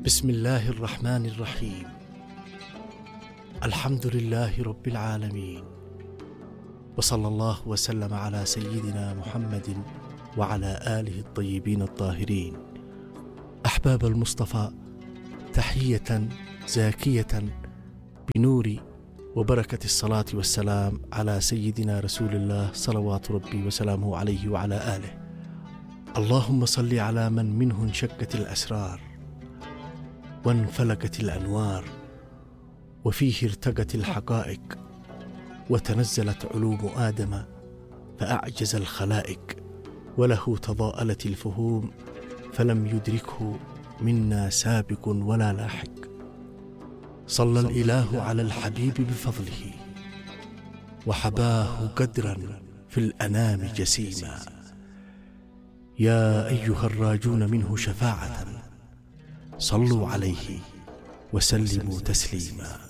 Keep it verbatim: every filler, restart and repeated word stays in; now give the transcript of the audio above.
بسم الله الرحمن الرحيم. الحمد لله رب العالمين، وصلى الله وسلم على سيدنا محمد وعلى آله الطيبين الطاهرين. أحباب المصطفى، تحية زاكية بنور وبركة الصلاة والسلام على سيدنا رسول الله صلوات ربي وسلامه عليه وعلى آله. اللهم صل على من منه انشقت الأسرار وانفلقت الأنوار، وفيه ارتقت الحقائق، وتنزلت علوم آدم فأعجز الخلائق، وله تضاءلت الفهوم فلم يدركه منا سابق ولا لاحق. صلى الإله على الحبيب بفضله، وحباه قدرا في الأنام جسيما. يا أيها الراجون منه شفاعة، صلوا عليه وسلموا تسليما.